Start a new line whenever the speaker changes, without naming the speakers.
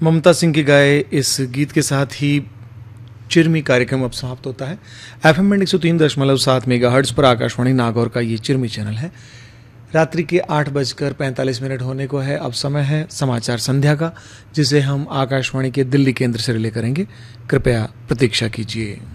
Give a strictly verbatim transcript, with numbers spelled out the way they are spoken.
ममता सिंह के गाए इस गीत के साथ ही चिरमी कार्यक्रम अब समाप्त होता है। एफएम बैंड एक सौ तीन दशमलव सात मेगाहर्ट्ज पर आकाशवाणी नागौर का ये चिरमी चैनल है। रात्रि के आठ बजकर पैंतालीस मिनट होने को है। अब समय है समाचार संध्या का, जिसे हम आकाशवाणी के दिल्ली केंद्र से रिले करेंगे। कृपया प्रतीक्षा कीजिए।